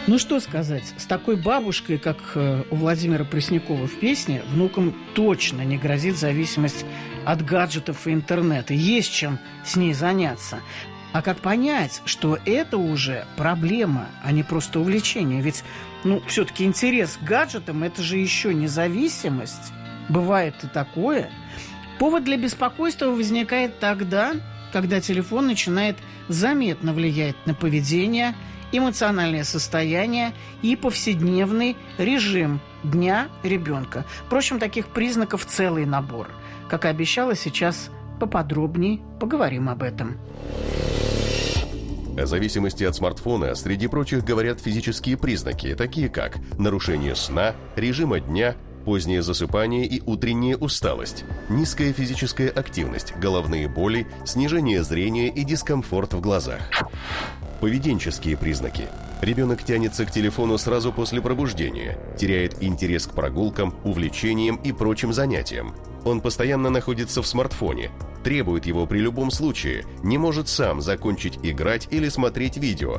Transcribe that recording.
Ну что сказать, с такой бабушкой, как у Владимира Преснякова в песне, внукам точно не грозит зависимость от гаджетов и интернета. Есть чем с ней заняться. А как понять, что это уже проблема, а не просто увлечение? Ведь, все-таки интерес к гаджетам – это же еще не зависимость. Бывает и такое. Повод для беспокойства возникает тогда, когда телефон начинает заметно влиять на поведение, эмоциональное состояние и повседневный режим дня ребенка. Впрочем, таких признаков целый набор. Как и обещала, сейчас поподробнее поговорим об этом. О зависимости от смартфона, среди прочих, говорят физические признаки, такие как нарушение сна, режима дня, позднее засыпание и утренняя усталость, низкая физическая активность, головные боли, снижение зрения и дискомфорт в глазах. Поведенческие признаки. Ребенок тянется к телефону сразу после пробуждения, теряет интерес к прогулкам, увлечениям и прочим занятиям. Он постоянно находится в смартфоне, требует его при любом случае, не может сам закончить играть или смотреть видео,